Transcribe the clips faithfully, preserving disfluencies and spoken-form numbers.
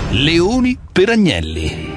Leoni per Agnelli.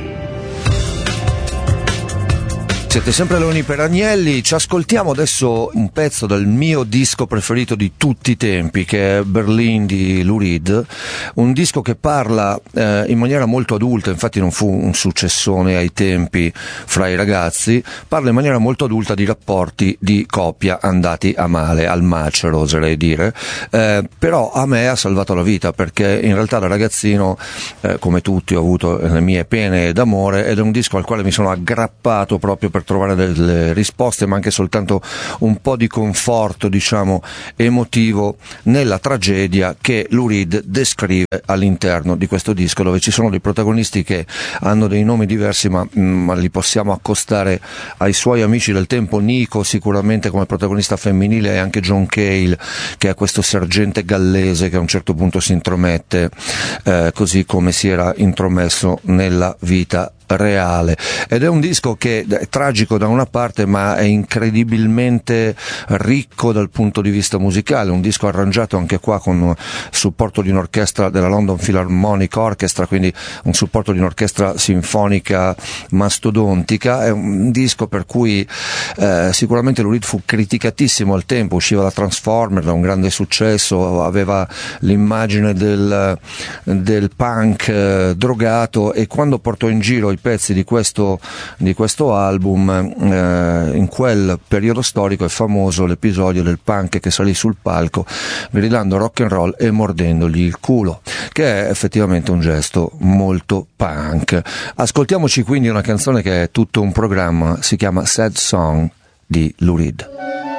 Siete sempre Leoni per Agnelli, ci ascoltiamo adesso un pezzo del mio disco preferito di tutti i tempi, che è Berlin di Lou Reed, un disco che parla eh, in maniera molto adulta, infatti non fu un successone ai tempi fra i ragazzi, parla in maniera molto adulta di rapporti di coppia andati a male, al macero oserei dire, eh, però a me ha salvato la vita, perché in realtà da ragazzino, eh, come tutti, ho avuto le mie pene d'amore, ed è un disco al quale mi sono aggrappato proprio per trovare delle risposte, ma anche soltanto un po' di conforto, diciamo, emotivo nella tragedia che Lou Reed descrive all'interno di questo disco, dove ci sono dei protagonisti che hanno dei nomi diversi, ma, ma li possiamo accostare ai suoi amici del tempo. Nico sicuramente come protagonista femminile, e anche John Cale, che è questo sergente gallese che a un certo punto si intromette, eh, così come si era intromesso nella vita reale. Ed è un disco che è tragico da una parte, ma è incredibilmente ricco dal punto di vista musicale, un disco arrangiato anche qua con supporto di un'orchestra della London Philharmonic Orchestra, quindi un supporto di un'orchestra sinfonica mastodontica. È un disco per cui eh, sicuramente Lou Reed fu criticatissimo al tempo, usciva da Transformer, da un grande successo, aveva l'immagine del, del punk eh, drogato, e quando portò in giro i pezzi di questo, di questo album, eh, in quel periodo storico è famoso l'episodio del punk che salì sul palco gridando rock and roll e mordendogli il culo, che è effettivamente un gesto molto punk. Ascoltiamoci quindi una canzone che è tutto un programma, si chiama Sad Song di Lou Reed.